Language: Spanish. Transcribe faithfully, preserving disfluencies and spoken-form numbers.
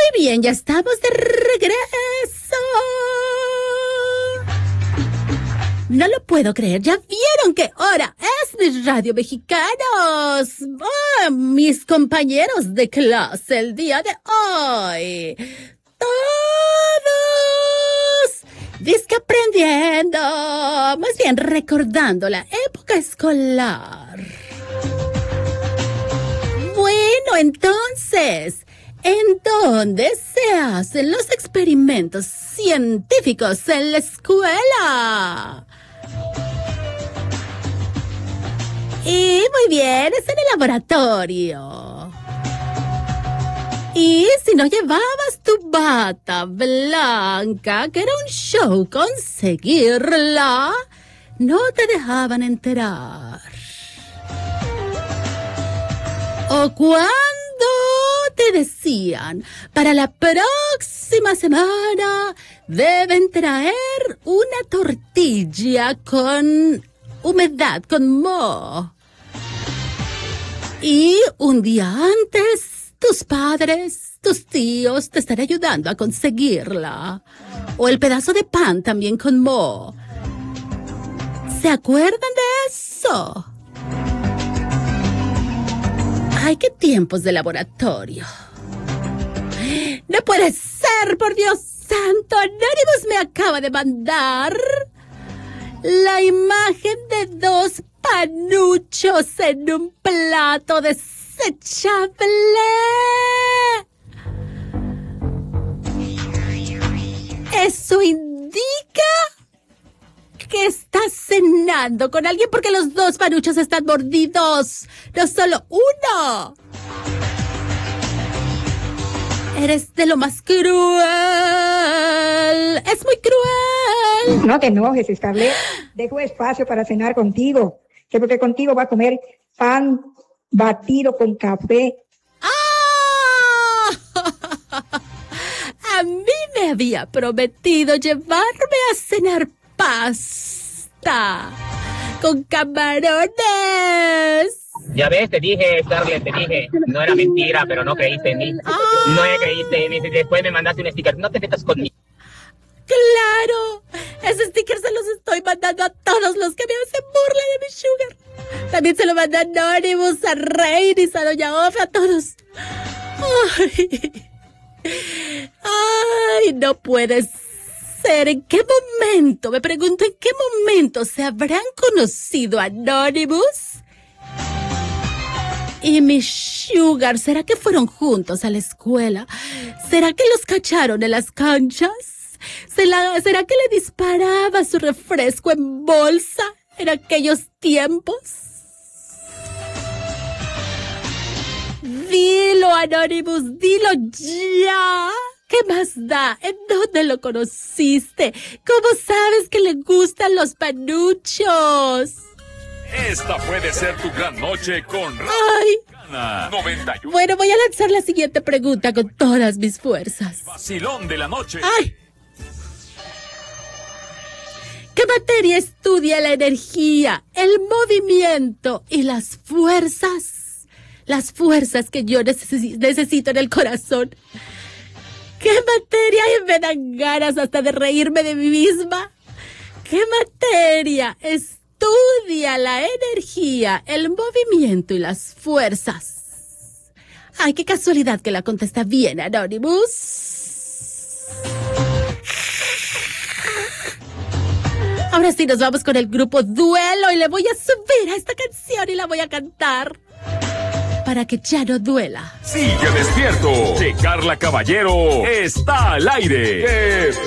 bien, ya estamos de regreso. No lo puedo creer, ¿ya vieron qué hora es, mis radio mexicanos? Oh, mis compañeros de clase el día de hoy. Todos disque aprendiendo, más bien recordando la época escolar. Bueno, entonces, ¿en dónde se hacen los experimentos científicos en la escuela? Y muy bien, es en el laboratorio. Y si no llevabas tu bata blanca, que era un show conseguirla, no te dejaban enterar. O cuando te decían, para la próxima semana deben traer una tortilla con humedad, con moho. Y un día antes, tus padres, tus tíos te están ayudando a conseguirla. O el pedazo de pan también con moho. ¿Se acuerdan de eso? ¡Ay, qué tiempos de laboratorio! ¡No puede ser, por Dios santo! Anonymous me acaba de mandar la imagen de dos panuchos en un plato desechable. Eso indica que estás cenando con alguien porque los dos panuchos están mordidos, no solo uno. Eres de lo más cruel. Es muy cruel. No te enojes, Scarlett. Dejo espacio para cenar contigo. Que porque contigo va a comer pan batido con café. ¡Ah! A mí me había prometido llevarme a cenar pasta con camarones. Ya ves, te dije, Scarlett, te dije. No era mentira, pero no creíste en mí. Ah. No creíste en mí. Después me mandaste un sticker. No te metas conmigo. ¡Claro! Ese sticker se los estoy mandando a todos los que me hacen burla de mi sugar. También se lo manda a Anonymous, a Reynis, a Doña Ofe, a todos. ¡Ay! ¡Ay! No puede ser. ¿En qué momento? Me pregunto, ¿en qué momento se habrán conocido Anonymous y mi sugar? ¿Será que fueron juntos a la escuela? ¿Será que los cacharon en las canchas? ¿Será, ¿Será que le disparaba su refresco en bolsa en aquellos tiempos? Dilo, Anonymous, dilo ya. ¿Qué más da? ¿En dónde lo conociste? ¿Cómo sabes que le gustan los panuchos? Esta puede ser tu gran noche con Ay. noventa y uno. Bueno, voy a lanzar la siguiente pregunta con todas mis fuerzas. Vacilón de la noche. ¡Ay! ¿Qué materia estudia la energía, el movimiento y las fuerzas? Las fuerzas que yo neces- necesito en el corazón. ¿Qué materia? Y me dan ganas hasta de reírme de mí misma. ¿Qué materia estudia la energía, el movimiento y las fuerzas? Ay, qué casualidad que la contesta bien, Anonymous. Ahora sí nos vamos con el grupo Duelo y le voy a subir a esta canción y la voy a cantar para que ya no duela. Sigue despierto. Que Carla Caballero está al aire. ¡Que